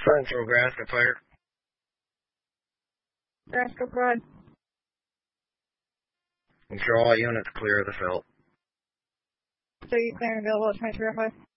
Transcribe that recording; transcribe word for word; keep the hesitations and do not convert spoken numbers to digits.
Central Graska Fire. Graska Pride. Control all units clear of the field. So you clear and available at twenty-three oh five?